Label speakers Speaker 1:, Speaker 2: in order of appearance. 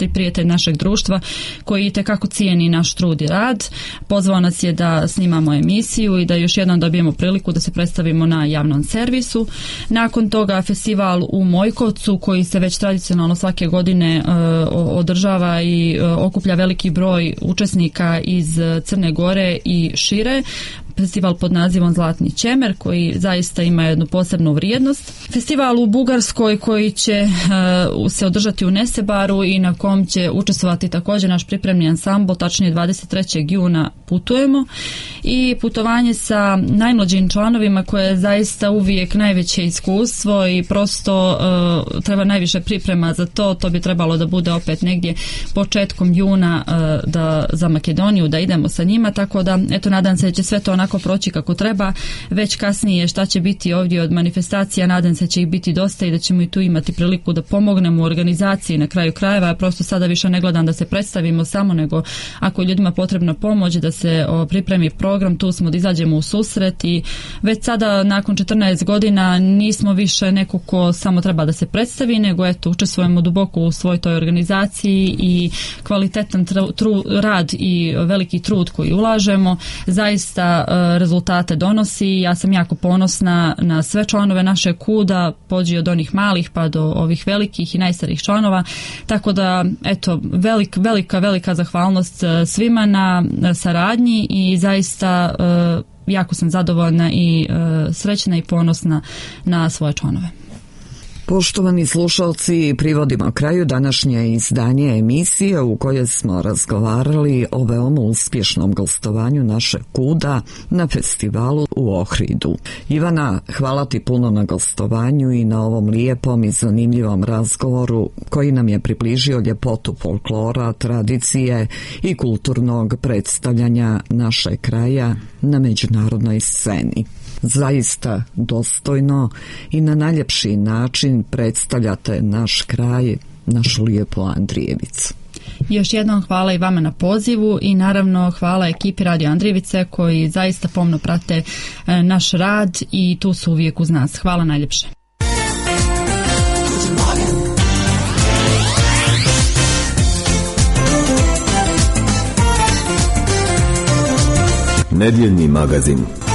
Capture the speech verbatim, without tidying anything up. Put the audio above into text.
Speaker 1: i prijatelj našeg društva koji itekako cijeni naš trud i rad. Pozvao nas je da snimamo emisiju i da još jednom dobijemo priliku da se predstavimo na javnom servisu. Nakon toga festival u Mojkovcu koji se već tradicionalno svake godine e, održava i e, okuplja veliki broj učesnika iz Crne Gore i šire. Festival pod nazivom Zlatni Čemer koji zaista ima jednu posebnu vrijednost. Festival u Bugarskoj koji će uh, se održati u Nesebaru i na kom će učestvovati također naš pripremni ansambl, tačnije dvadeset trećeg juna putujemo i putovanje sa najmlađim članovima koje je zaista uvijek najveće iskustvo i prosto uh, treba najviše priprema za to. To bi trebalo da bude opet negdje početkom juna uh, da, za Makedoniju da idemo sa njima, tako da eto nadam se da će sve to onako proći kako treba. Već kasnije šta će biti ovdje od manifestacija, nadam se će ih biti dosta i da ćemo i tu imati priliku da pomognemo u organizaciji na kraju krajeva. Ja prosto sada više ne gledam da se predstavimo samo, nego ako je ljudima potrebna pomoć da se o, pripremi program, tu smo da izađemo u susret i već sada nakon četrnaest godina nismo više neko ko samo treba da se predstavi, nego eto učestvujemo duboko u svoj toj organizaciji i kvalitetan tru, tru, rad i veliki trud koji ulažemo zaista rezultate donosi. Ja sam jako ponosna na sve članove naše kuda, pođi od onih malih pa do ovih velikih i najstarijih članova, tako da eto velik, velika, velika zahvalnost svima na saradnji i zaista jako sam zadovoljna i srećna i ponosna na svoje članove.
Speaker 2: Poštovani slušalci, privodimo kraju današnje izdanje emisije u kojoj smo razgovarali o veoma uspješnom gostovanju naše kuda na festivalu u Ohridu. Ivana, hvala ti puno na gostovanju i na ovom lijepom i zanimljivom razgovoru koji nam je približio ljepotu folklora, tradicije i kulturnog predstavljanja naše kraja na međunarodnoj sceni. Zaista dostojno i na najljepši način predstavljate naš kraj, našu lijepu Andrijevicu.
Speaker 1: Još jednom hvala i vama na pozivu i naravno hvala ekipi Radio Andrijevice koji zaista pomno prate naš rad i tu su uvijek uz nas. Hvala najljepše.
Speaker 3: Nedjeljni magazin.